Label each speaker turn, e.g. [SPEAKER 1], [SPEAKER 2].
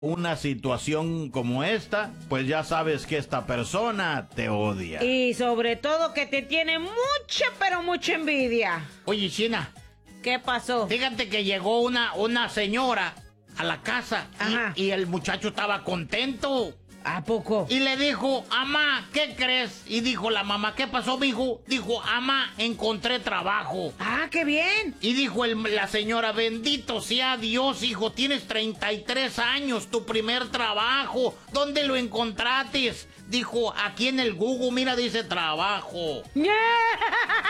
[SPEAKER 1] una situación como esta, pues ya sabes que esta persona te odia.
[SPEAKER 2] Y sobre todo que te tiene mucha, pero mucha envidia.
[SPEAKER 3] Oye, China,
[SPEAKER 2] ¿Qué pasó?
[SPEAKER 3] fíjate que llegó una señora a la casa
[SPEAKER 2] Ajá.
[SPEAKER 3] y el muchacho estaba contento.
[SPEAKER 2] ¿A poco?
[SPEAKER 3] Y le dijo, amá, ¿qué crees? Y dijo la mamá, ¿qué pasó, mijo? Dijo, amá, encontré trabajo.
[SPEAKER 2] ¡Ah, qué bien!
[SPEAKER 3] Y dijo la señora, bendito sea Dios, hijo, tienes 33 años, tu primer trabajo. ¿Dónde lo encontraste? Dijo, aquí en el Google, mira, dice trabajo.